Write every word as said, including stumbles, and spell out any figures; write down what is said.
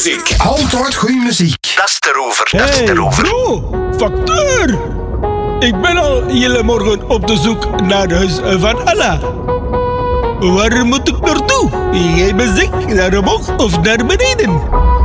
muziek. Altijd goede muziek. Dat is erover, dat is Hey erover. bro, factuur! Ik ben al hele morgen op de zoek naar het huis van Allah. Waar moet ik naartoe? Jij me zegt naar omhoog of naar beneden?